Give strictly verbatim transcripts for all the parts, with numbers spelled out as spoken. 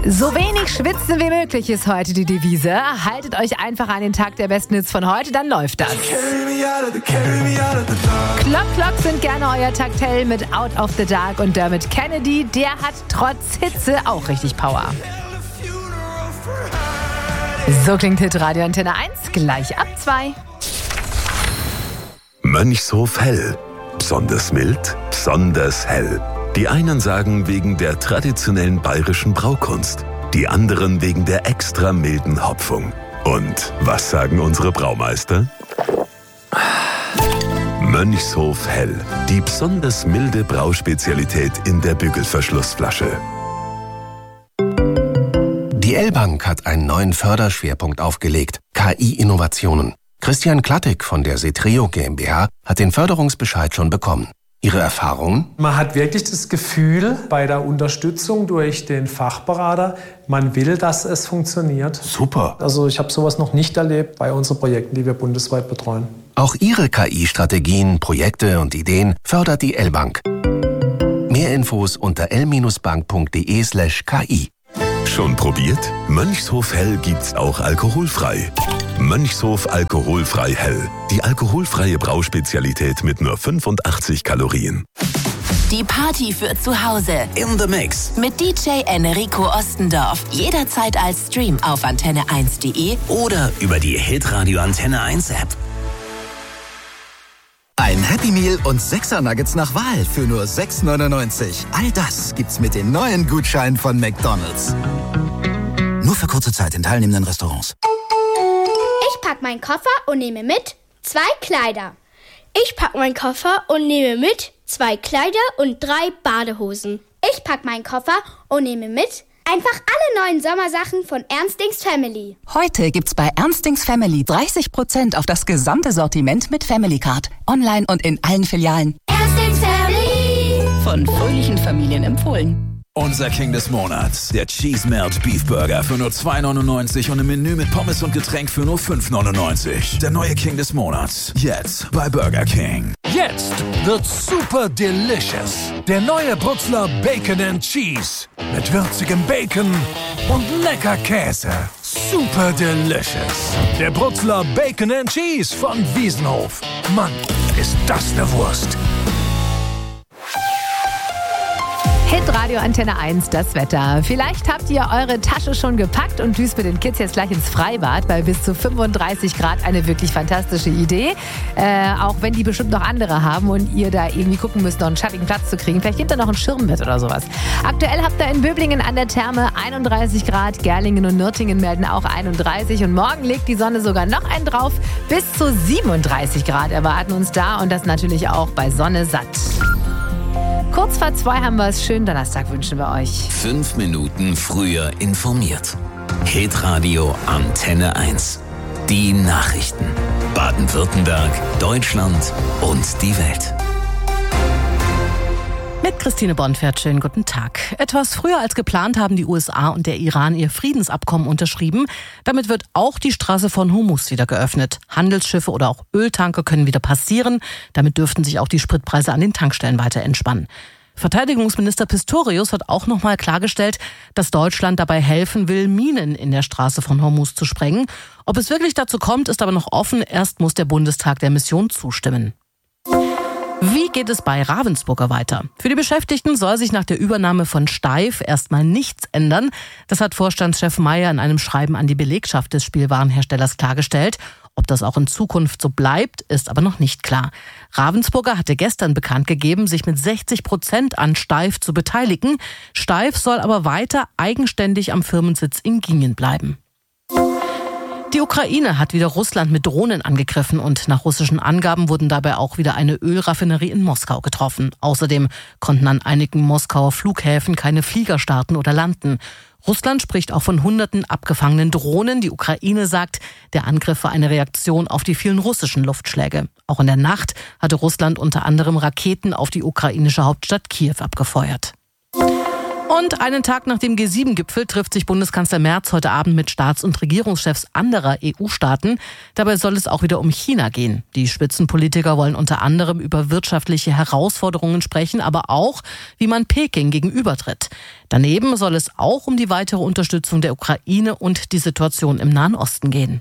So wenig schwitzen wie möglich ist heute die Devise. Haltet euch einfach an den Tag der besten Hits von heute, dann läuft das. Clock Clock sind gerne euer Taktell mit Out of the Dark und Dermot Kennedy. Der hat trotz Hitze auch richtig Power. So klingt Hitradio Antenne eins, gleich ab zwei. Mönchshof Hell. Besonders mild, besonders hell. Die einen sagen wegen der traditionellen bayerischen Braukunst, die anderen wegen der extra milden Hopfung. Und was sagen unsere Braumeister? Mönchshof Hell, die besonders milde Brauspezialität in der Bügelverschlussflasche. Die L-Bank hat einen neuen Förderschwerpunkt aufgelegt, K I-Innovationen. Christian Klattig von der Setreo GmbH hat den Förderungsbescheid schon bekommen. Ihre Erfahrungen? Man hat wirklich das Gefühl bei der Unterstützung durch den Fachberater, man will, dass es funktioniert. Super. Also ich habe sowas noch nicht erlebt bei unseren Projekten, die wir bundesweit betreuen. Auch Ihre K I-Strategien, Projekte und Ideen fördert die L-Bank. Mehr Infos unter l bank punkt de slash k i. Schon probiert? Mönchshof Hell gibt's auch alkoholfrei. Mönchshof Alkoholfrei Hell. Die alkoholfreie Brauspezialität mit nur fünfundachtzig Kalorien. Die Party für zu Hause. In the Mix. Mit D J Enrico Ostendorf. Jederzeit als Stream auf antenne eins punkt de. Oder über die Hitradio Antenne eins App. Ein Happy Meal und sechser Nuggets nach Wahl für nur sechs neunundneunzig. All das gibt's mit den neuen Gutscheinen von McDonald's. Nur für kurze Zeit in teilnehmenden Restaurants. Ich pack meinen Koffer und nehme mit zwei Kleider. Ich pack meinen Koffer und nehme mit zwei Kleider und drei Badehosen. Ich pack meinen Koffer und nehme mit einfach alle neuen Sommersachen von Ernstings Family. Heute gibt's bei Ernstings Family dreißig Prozent auf das gesamte Sortiment mit Family Card. Online und in allen Filialen. Ernstings Family. Von fröhlichen Familien empfohlen. Unser King des Monats, der Cheese Melt Beef Burger für nur zwei neunundneunzig und im Menü mit Pommes und Getränk für nur fünf neunundneunzig. Der neue King des Monats, jetzt bei Burger King. Jetzt wird's super delicious. Der neue Brutzler Bacon and Cheese mit würzigem Bacon und lecker Käse. Super delicious. Der Brutzler Bacon and Cheese von Wiesenhof. Mann, ist das eine Wurst. Hitradio Antenne eins, das Wetter. Vielleicht habt ihr eure Tasche schon gepackt und düst mit den Kids jetzt gleich ins Freibad bei bis zu fünfunddreißig Grad. Eine wirklich fantastische Idee. Äh, auch wenn die bestimmt noch andere haben und ihr da irgendwie gucken müsst, noch einen schattigen Platz zu kriegen. Vielleicht nehmt ihr noch einen Schirm mit oder sowas. Aktuell habt ihr in Böblingen an der Therme einunddreißig Grad. Gerlingen und Nürtingen melden auch einunddreißig. Und morgen legt die Sonne sogar noch einen drauf. Bis zu siebenunddreißig Grad erwarten uns da. Und das natürlich auch bei Sonne satt. Kurz vor zwei haben wir es. Schönen Donnerstag wünschen wir euch. Fünf Minuten früher informiert. Hitradio Antenne eins. Die Nachrichten. Baden-Württemberg, Deutschland und die Welt. Mit Christine Bonfert, schönen guten Tag. Etwas früher als geplant haben die U S A und der Iran ihr Friedensabkommen unterschrieben. Damit wird auch die Straße von Hormuz wieder geöffnet. Handelsschiffe oder auch Öltanker können wieder passieren. Damit dürften sich auch die Spritpreise an den Tankstellen weiter entspannen. Verteidigungsminister Pistorius hat auch nochmal klargestellt, dass Deutschland dabei helfen will, Minen in der Straße von Hormuz zu sprengen. Ob es wirklich dazu kommt, ist aber noch offen. Erst muss der Bundestag der Mission zustimmen. Wie geht es bei Ravensburger weiter? Für die Beschäftigten soll sich nach der Übernahme von Steif erstmal nichts ändern. Das hat Vorstandschef Meyer in einem Schreiben an die Belegschaft des Spielwarenherstellers klargestellt. Ob das auch in Zukunft so bleibt, ist aber noch nicht klar. Ravensburger hatte gestern bekannt gegeben, sich mit sechzig Prozent an Steif zu beteiligen. Steif soll aber weiter eigenständig am Firmensitz in Gingen bleiben. Die Ukraine hat wieder Russland mit Drohnen angegriffen und nach russischen Angaben wurden dabei auch wieder eine Ölraffinerie in Moskau getroffen. Außerdem konnten an einigen Moskauer Flughäfen keine Flieger starten oder landen. Russland spricht auch von hunderten abgefangenen Drohnen. Die Ukraine sagt, der Angriff war eine Reaktion auf die vielen russischen Luftschläge. Auch in der Nacht hatte Russland unter anderem Raketen auf die ukrainische Hauptstadt Kiew abgefeuert. Und einen Tag nach dem G sieben Gipfel trifft sich Bundeskanzler Merz heute Abend mit Staats- und Regierungschefs anderer E U-Staaten. Dabei soll es auch wieder um China gehen. Die Spitzenpolitiker wollen unter anderem über wirtschaftliche Herausforderungen sprechen, aber auch, wie man Peking gegenübertritt. Daneben soll es auch um die weitere Unterstützung der Ukraine und die Situation im Nahen Osten gehen.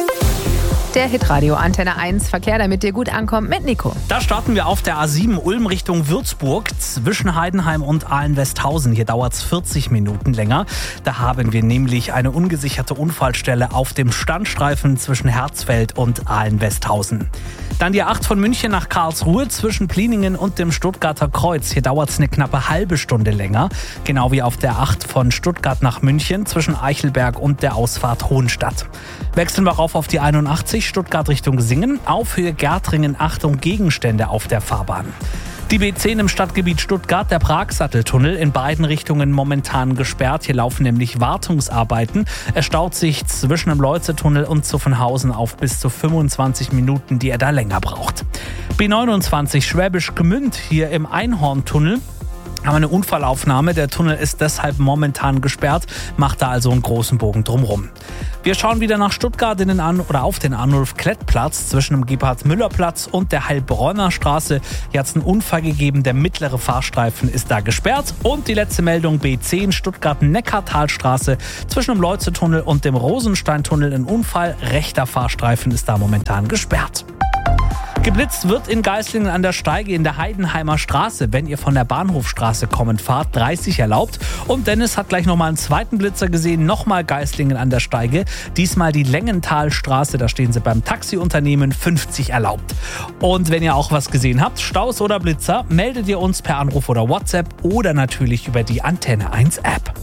Der Hitradio Antenne eins Verkehr, damit dir gut ankommt, mit Nico. Da starten wir auf der A sieben Ulm Richtung Würzburg zwischen Heidenheim und Ahlen-Westhausen. Hier dauert es vierzig Minuten länger. Da haben wir nämlich eine ungesicherte Unfallstelle auf dem Standstreifen zwischen Herzfeld und Ahlen-Westhausen. Dann die A acht von München nach Karlsruhe zwischen Pliningen und dem Stuttgarter Kreuz. Hier dauert es eine knappe halbe Stunde länger. Genau wie auf der A acht von Stuttgart nach München zwischen Eichelberg und der Ausfahrt Hohenstadt. Wechseln wir rauf auf die einundachtzig Stuttgart Richtung Singen. Auf Höhe Gärtringen, Achtung, Gegenstände auf der Fahrbahn. Die B zehn im Stadtgebiet Stuttgart, der Pragsatteltunnel, in beiden Richtungen momentan gesperrt. Hier laufen nämlich Wartungsarbeiten. Es staut sich zwischen dem Leuze-Tunnel und Zuffenhausen auf bis zu fünfundzwanzig Minuten, die er da länger braucht. B neunundzwanzig Schwäbisch Gmünd, hier im Einhorntunnel. Aber eine Unfallaufnahme, der Tunnel ist deshalb momentan gesperrt, macht da also einen großen Bogen drumherum. Wir schauen wieder nach Stuttgart in den An- oder auf den Arnulf-Klett-Platz zwischen dem Gebhard-Müller-Platz und der Heilbronner Straße. Hier hat es einen Unfall gegeben, der mittlere Fahrstreifen ist da gesperrt. Und die letzte Meldung, B zehn Stuttgart-Neckartalstraße zwischen dem Leuze-Tunnel und dem Rosenstein-Tunnel, ein Unfall, rechter Fahrstreifen ist da momentan gesperrt. Geblitzt wird in Geislingen an der Steige in der Heidenheimer Straße. Wenn ihr von der Bahnhofstraße kommend fahrt, dreißig erlaubt. Und Dennis hat gleich nochmal einen zweiten Blitzer gesehen, nochmal Geislingen an der Steige. Diesmal die Längentalstraße, da stehen sie beim Taxiunternehmen, fünfzig erlaubt. Und wenn ihr auch was gesehen habt, Staus oder Blitzer, meldet ihr uns per Anruf oder WhatsApp oder natürlich über die Antenne eins App.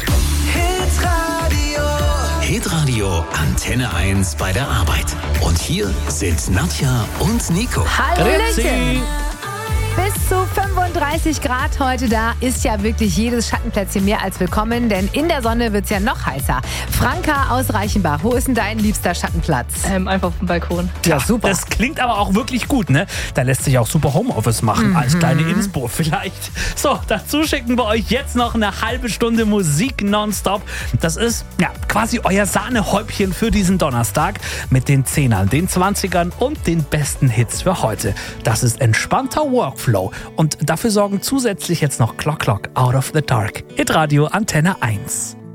Hitradio Antenne eins bei der Arbeit. Und hier sind Nadja und Nico. Hallöchen! Bis zu fünfunddreißig Grad heute, da ist ja wirklich jedes Schattenplätzchen mehr als willkommen, denn in der Sonne wird es ja noch heißer. Franka aus Reichenbach, wo ist denn dein liebster Schattenplatz? Ähm, einfach auf dem Balkon. Ja, super. Das klingt aber auch wirklich gut, ne? Da lässt sich auch super Homeoffice machen, mhm. als kleine Inspo vielleicht. So, dazu schicken wir euch jetzt noch eine halbe Stunde Musik nonstop. Das ist ja quasi euer Sahnehäubchen für diesen Donnerstag mit den Zehnern, den Zwanzigern und den besten Hits für heute. Das ist entspannter Workflow. Und dafür sorgen zusätzlich jetzt noch Clock Clock Out of the Dark. Hitradio Antenne eins.